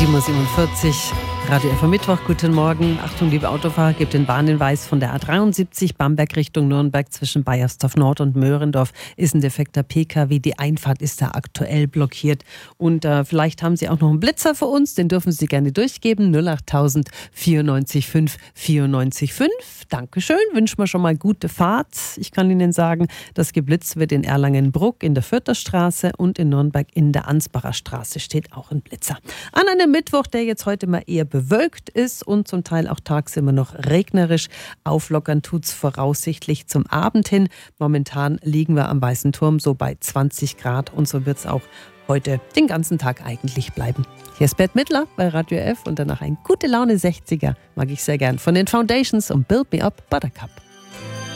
7.47 Uhr, Radio F am Mittwoch, guten Morgen. Achtung, liebe Autofahrer, gibt den Warnhinweis von der A73 Bamberg Richtung Nürnberg zwischen Baiersdorf Nord und Möhrendorf ist ein defekter PKW. Die Einfahrt ist da aktuell blockiert. Und vielleicht haben Sie auch noch einen Blitzer für uns, den dürfen Sie gerne durchgeben. 08000 94 5 94 5. Dankeschön, wünschen wir schon mal gute Fahrt. Ich kann Ihnen sagen, dass geblitzt wird in Erlangen-Bruck in der Fürther Straße und in Nürnberg in der Ansbacher Straße steht auch ein Blitzer. An einem Mittwoch, der jetzt heute mal eher bewölkt ist und zum Teil auch tagsüber noch regnerisch. Auflockern tut's voraussichtlich zum Abend hin. Momentan liegen wir am Weißen Turm so bei 20 Grad und so wird's auch heute den ganzen Tag eigentlich bleiben. Hier ist Bert Mittler bei Radio F und danach ein gute Laune 60er mag ich sehr gern von den Foundations und Build Me Up Buttercup.